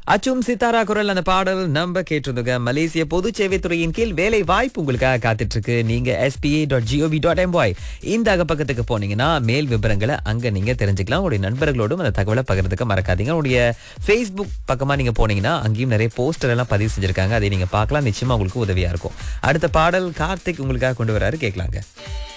அச்சும் சித்தாரா குரல் அந்த பாடல் நம்ம கேட்டிருந்தோங்க. மலேசிய பொது சேவைத்துறையின் கீழ் வேலை வாய்ப்பு உங்களுக்காக காத்துட்டு இருக்கு. நீங்க spa.gov.my இந்த அகப்பக்கத்துக்கு போனீங்கன்னா மேல் விவரங்களை அங்க நீங்க தெரிஞ்சுக்கலாம். உங்களுடைய நண்பர்களோடும் அந்த தகவலை பகிர்ந்துக்க மறக்காதீங்க. உங்களுடைய Facebook பக்கமா நீங்க போனீங்கன்னா அங்கேயும் நிறைய போஸ்டர் எல்லாம் பதிவு செஞ்சிருக்காங்க. அதை நீங்க பார்க்கலாம். நிச்சயமா உங்களுக்கு உதவியா இருக்கும். அடுத்த பாடல் கார்த்திக் உங்களுக்காக கொண்டு வராரு, கேட்கலாங்க.